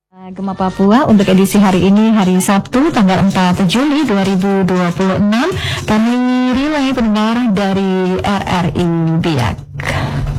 Gema Papua untuk edisi hari ini, hari Sabtu tanggal 4 Juli 2026, kami relay pendengar dari RRI Biak.